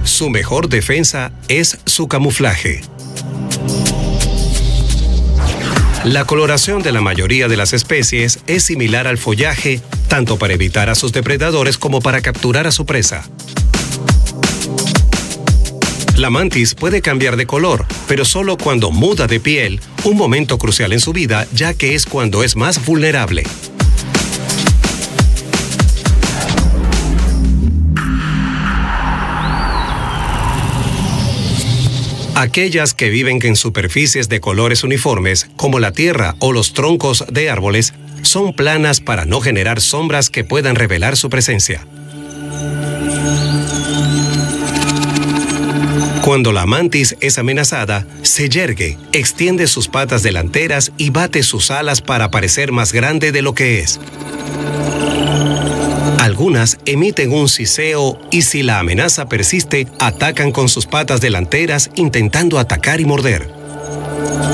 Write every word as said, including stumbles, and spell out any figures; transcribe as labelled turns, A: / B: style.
A: Su mejor defensa es su camuflaje. La coloración de la mayoría de las especies es similar al follaje, tanto para evitar a sus depredadores como para capturar a su presa. La mantis puede cambiar de color, pero solo cuando muda de piel, un momento crucial en su vida, ya que es cuando es más vulnerable. Aquellas que viven en superficies de colores uniformes, como la tierra o los troncos de árboles, son planas para no generar sombras que puedan revelar su presencia. Cuando la mantis es amenazada, se yergue, extiende sus patas delanteras y bate sus alas para parecer más grande de lo que es. Algunas emiten un siseo y si la amenaza persiste, atacan con sus patas delanteras intentando atacar y morder.